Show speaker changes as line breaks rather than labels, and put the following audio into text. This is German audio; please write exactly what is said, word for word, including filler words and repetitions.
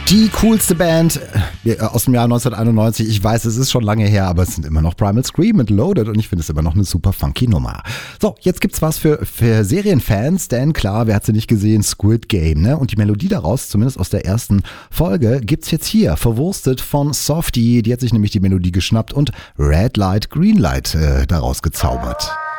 Die coolste Band äh, aus dem Jahr neunzehnhunderteinundneunzig. Ich weiß, es ist schon lange her, aber es sind immer noch Primal Scream mit Loaded und ich finde es immer noch eine super funky Nummer. So, jetzt gibt's was für, für Serienfans, denn klar, wer hat sie nicht gesehen? Squid Game, ne? Und die Melodie daraus, zumindest aus der ersten Folge, gibt's jetzt hier, verwurstet von Softie. Die hat sich nämlich die Melodie geschnappt und Red Light, Green Light äh, daraus gezaubert.